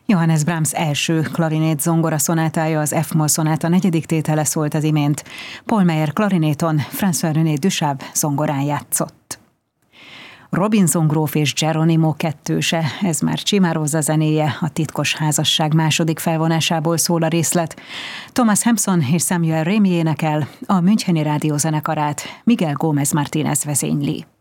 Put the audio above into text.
Johannes Brahms első klarinét zongora szonátája, az F-moll szonáta negyedik tétele szólt az imént. Paul Meyer klarinéton, François-René Duchabre zongorán játszott. Robinson gróf és Geronimo kettőse, ez már Cimarosa zenéje, a Titkos házasság második felvonásából szól a részlet. Thomas Hampson és Samuel Rémy énekel, a Müncheni Rádiózenekarát Miguel Gómez Martínez vezényli.